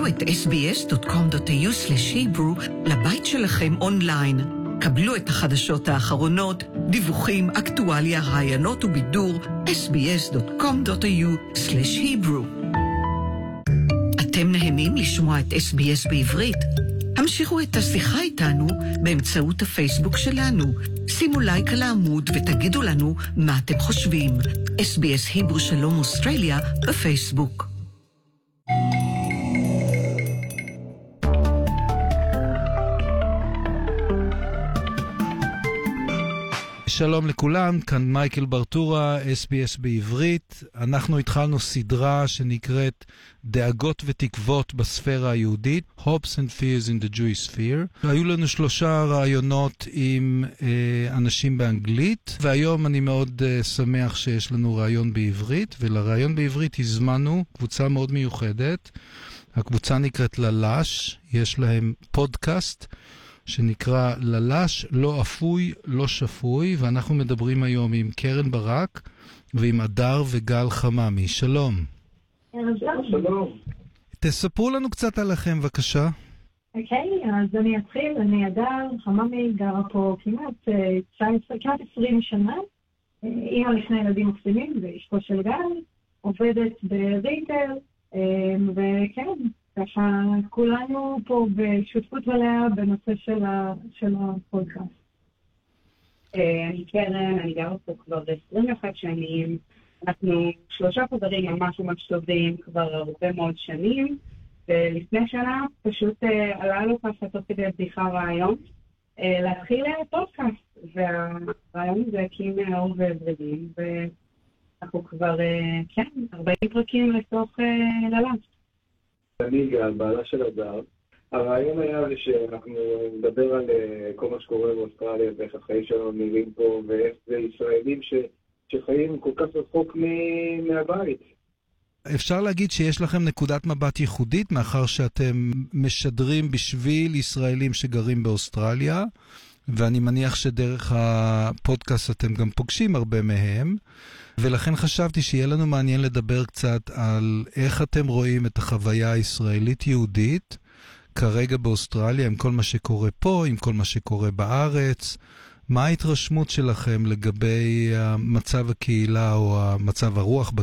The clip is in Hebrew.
את sbs.com.au/hebrew לבית שלכם אונליין. קבלו את החדשות האחרונות, דיווחים, אקטואליה, רעיונות ובידור, sbs.com.au/hebrew. אתם נהנים לשמוע את SBS בעברית? המשיכו את השיחה איתנו באמצעות הפייסבוק שלנו. שימו לייק על העמוד ותגידו לנו מה אתם חושבים. SBS היברו שלום אוסטרליה בפייסבוק. שלום לכולם, כאן מייקל ברטורה, SBS בעברית. אנחנו התחלנו סדרה שנקראת דאגות ותקוות בספירה היהודית, Hopes and Fears in the Jewish Sphere. היו לנו 3 רעיונות עם אנשים באנגלית, והיום אני מאוד שמח שיש לנו רעיון בעברית, ולרעיון בעברית הזמנו קבוצה מאוד מיוחדת. הקבוצה נקראת ללש, יש להם פודקאסט, שנקרא ללש, לא אפוי, לא שפוי, ואנחנו מדברים היום עם קרן ברק ועם אדר וגל חממי. שלום. שלום. תספרו לנו קצת עליכם, בבקשה. אוקיי, אז אני אתחיל. אני אדר חממי, גרה פה כמעט 20 שנה. אימא לשני ילדים מקסימים, ואשתו של גל, עובדת בריטל, וכן, ככה כולנו פה בשותפות מלאה בנושא של הפודקאסט. אני קרן, אני גרה פה כבר 21 שנים. אנחנו 3 חברים ממש טובים כבר הרבה מאוד שנים, ולפני שנה פשוט עלה לו ככה תוך כדי בדיחה רעיון להתחיל פודקאסט, והרעיון הזה הקים אור וברידים, ואנחנו כבר 40 פרקים לתוך ללש. אני גל, בעלה של אדר. הרעיון היה שאנחנו נדבר על כל מה שקורה באוסטרליה ואיך החיים שלנו נראים פה, ואיך זה ישראלים שחיים כל כך רחוק מהבית. אפשר להגיד שיש לכם נקודת מבט ייחודית, מאחר שאתם משדרים בשביל ישראלים שגרים באוסטרליה, ואני מניח שדרך הפודקאסט אתם גם פוגשים הרבה מהם, ולכן חשבתי שיהיה לנו מעניין לדבר קצת על איך אתם רואים את החוויה הישראלית-יהודית כרגע באוסטרליה, עם כל מה שקורה פה, עם כל מה שקורה בארץ. מה ההתרשמות שלכם לגבי מצב הקהילה או מצב הרוח